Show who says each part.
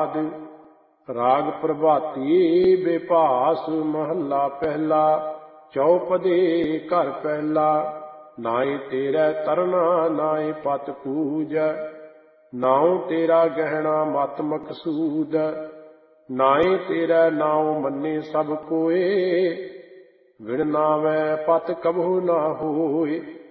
Speaker 1: ਬਾਦ। ਰਾਗ ਪ੍ਰਭਾਤੀ ਬੇਭਾਸ ਮਹੱਲਾ ਪਹਿਲਾ। ਚੌਪਦੇ ਘਰ ਪਹਿਲਾ। ਨਾਏ ਤੇਰਾ ਤਰਨਾ ਨਾਏ ਪਤ ਪੂਜੈ। ਨਾਉ ਤੇਰਾ ਗਹਿਣਾ ਮਤ ਮਕਸੂਦ। ਨਾਏ ਤੇਰਾ ਨਾਉ ਮੰਨੇ ਸਭ ਕੋਏ। ਵਿਣ ਨਾਵੈ ਪਤ ਕਬਹੁ ਨਾ ਹੋਏ।